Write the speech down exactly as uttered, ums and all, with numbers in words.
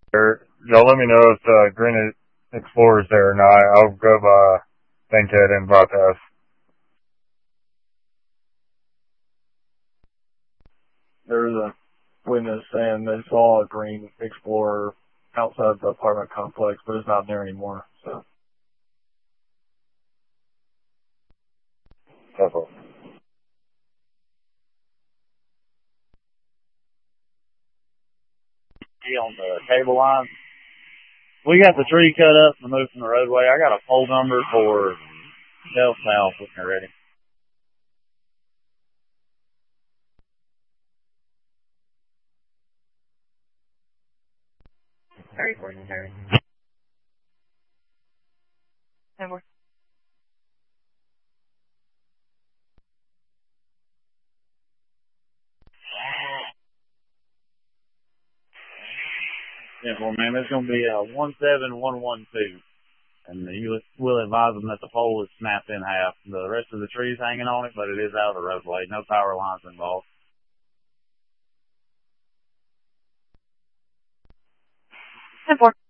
Or y'all let me know if the Green Explorer's there or not. I'll go by Bankhead and bypass. There was a witness saying they saw a Green Explorer outside the apartment complex, but it's not there anymore. So. That's all. On the cable line. We got the tree cut up and moved from the roadway. I got a pole number for Shelf South when you're ready. Sorry, Gordon, sorry. No more. Yeah, well, ma'am, it's going to be uh, one seven one one two. And you will advise them that the pole is snapped in half. The rest of the tree's hanging on it, but it is out of the roadway. No power lines involved. ten four.